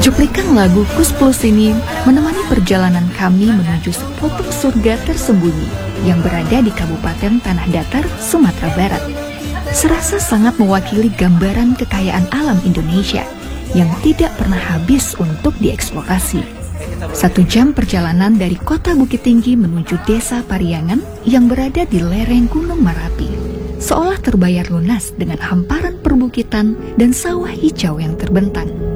Cuplikan lagu Kus Plus ini menemani perjalanan kami menuju sepotong surga tersembunyi yang berada di Kabupaten Tanah Datar, Sumatera Barat. Serasa sangat mewakili gambaran kekayaan alam Indonesia yang tidak pernah habis untuk dieksplorasi. 1 jam perjalanan dari kota Bukit Tinggi menuju desa Pariangan yang berada di lereng Gunung Marapi, seolah terbayar lunas dengan hamparan perbukitan dan sawah hijau yang terbentang.